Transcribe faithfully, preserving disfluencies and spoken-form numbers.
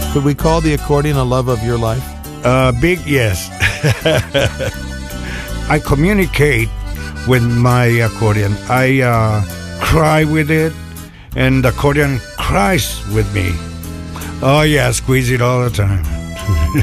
Could we call the accordion a love of your life? Uh, big yes. I communicate with my accordion. I uh, cry with it, and the accordion cries with me. Oh yeah, squeeze it all the time.